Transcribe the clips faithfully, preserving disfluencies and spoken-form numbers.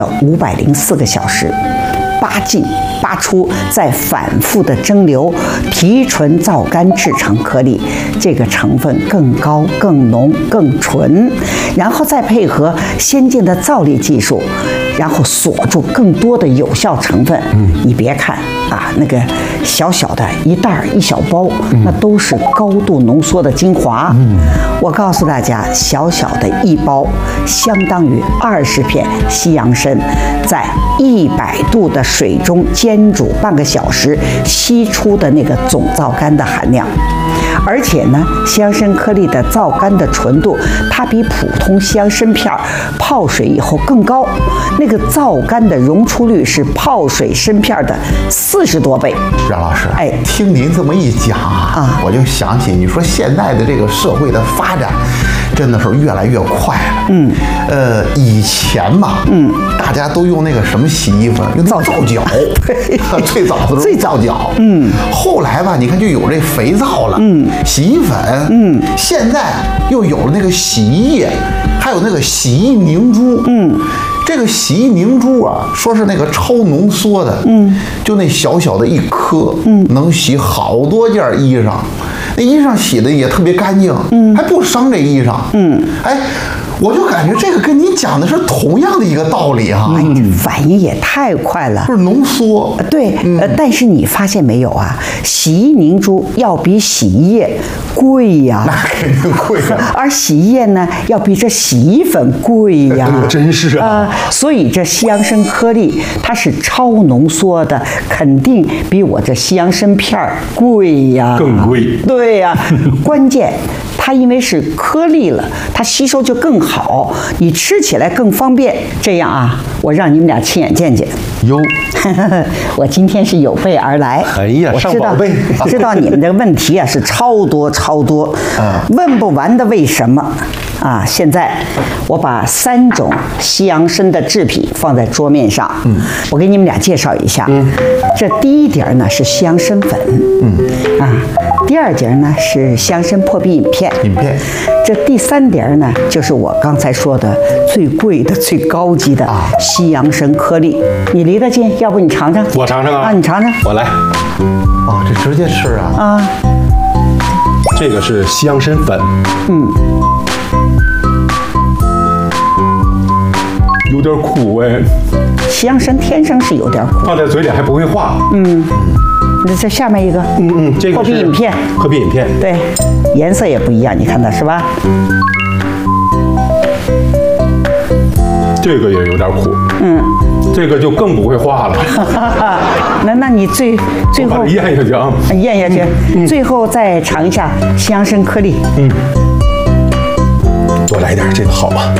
五百零四个小时。八进八出，再反复的蒸馏、提纯皂苷制成颗粒，这个成分更高、更浓、更纯，然后再配合先进的造粒技术，然后锁住更多的有效成分。嗯，你别看啊，那个小小的一袋儿、一小包，嗯、那都是高度浓缩的精华。嗯，我告诉大家，小小的一包相当于二十片西洋参，在一百度的水中煎煮半个小时，吸出的那个总皂苷的含量。而且呢，西洋参颗粒的皂苷的纯度，它比普通西洋参片泡水以后更高，那个皂苷的溶出率是泡水参片的四十多倍。 冉老师， 哎， 听您这么一讲啊，啊我就想起你说现在的这个社会的发展，真的是越来越快了。嗯，呃，以前嘛，嗯，大家都用那个什么洗衣服，用皂皂角，最早的时候最皂角，嗯，后来吧，你看就有这肥皂了，嗯，洗衣粉，嗯，现在又有了那个洗衣液，还有那个洗衣凝珠，嗯。这个洗衣凝珠啊，说是那个超浓缩的，嗯，就那小小的一颗，嗯，能洗好多件衣裳，那衣裳洗的也特别干净，嗯，还不伤这衣裳，嗯，哎，我就感觉这个跟你讲的是同样的一个道理哈、啊， 嗯，反应也太快了， 就是浓缩， 对，嗯、呃，但是你发现没有啊？洗衣凝珠要比洗衣液贵呀， 那肯定贵啊， 而洗衣液呢，要比这洗衣粉贵呀， 呃、真是啊。呃所以这西洋参颗粒它是超浓缩的，肯定比我这西洋参片儿贵呀， 更贵。 对呀，关键它因为是颗粒了，它吸收就更好，你吃起来更方便。这样啊，我让你们俩亲眼见见。 哟， 我今天是有备而来。 哎呀， 我知道， 上知道你们的问题啊是超多超多，嗯、问不完的为什么啊？现在我把三种西洋参的制品放在桌面上，嗯，我给你们俩介绍一下。嗯，这第一碟呢是西洋参粉，嗯啊，第二碟呢是西洋参破壁饮片， 饮片， 这第三碟呢就是我刚才说的最贵的、最高级的西洋参颗粒。你离得近，要不你尝尝？ 我尝尝啊！ 啊，你尝尝。 我来。 啊，这直接吃啊！ 啊， 这个是西洋参粉。 嗯。 有点苦哎， 西洋参天生是有点苦， 放在嘴里还不会化。 嗯，那这下面一个， 嗯嗯，这个破壁饮片， 破壁饮片， 对，颜色也不一样，你看到是吧？ 这个也有点苦，嗯，这个就更不会化了。 那那你最最后咽下去啊， 咽下去，嗯、最后再尝一下西洋参颗粒， 嗯，多来点这个好吧。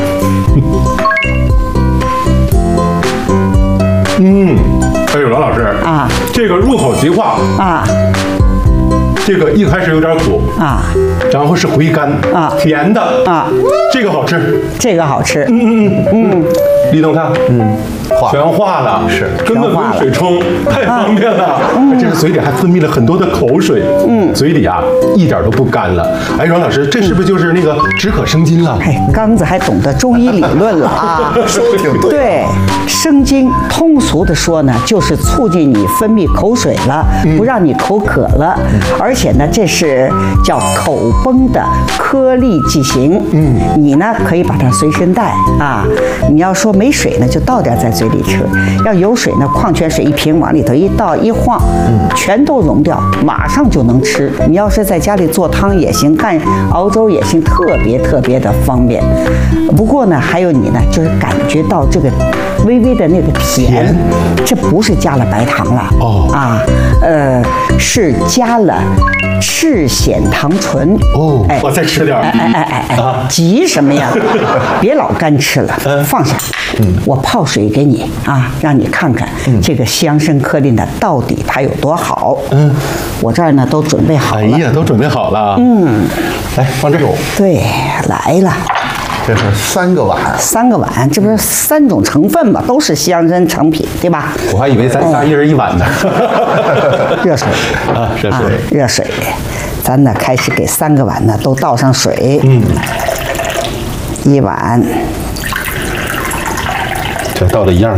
嗯，哎呦，王老师啊，这个入口即化啊，这个一开始有点苦啊，然后是回甘啊，甜的啊，这个好吃， 这个好吃， 嗯嗯嗯嗯，李总看，嗯，全化了， 是根本不用水冲，太方便了，这个嘴里还分泌了很多的口水，嗯，嘴里啊一点都不干了。哎，王老师，这是不是就是那个止渴生津了？ 哎，刚子还懂得中医理论了啊， 说的挺对。 对，生津通俗的说呢，就是促进你分泌口水了，不让你口渴了，而且呢，这是叫口崩的颗粒剂型。嗯，你呢可以把它随身带啊。你要说没水呢，就倒点在嘴里吃；要有水呢，矿泉水一瓶往里头一倒一晃，嗯，全都溶掉，马上就能吃。你要是在家里做汤也行，干熬粥也行，特别特别的方便。不过呢，还有你呢，就是感觉到这个微微的那个甜，这不是加了白糖了哦啊，呃，是加了赤藓糖醇哦。哎，我再吃点。 哎哎哎哎哎，急什么呀？别老干吃了，放下。嗯，我泡水给你啊，让你看看这个西洋参颗粒呢到底它有多好。嗯，我这儿呢都准备好了。 哎呀，都准备好了。嗯，来放这种。 对，来了。 这是三个碗， 三个碗，这不是三种成分嘛，都是西洋参成品，对吧？ 我还以为咱仨一人一碗呢。 热水啊，热水，啊、 热水，咱呢开始给三个碗呢都倒上水。嗯，一碗， 这倒的一样。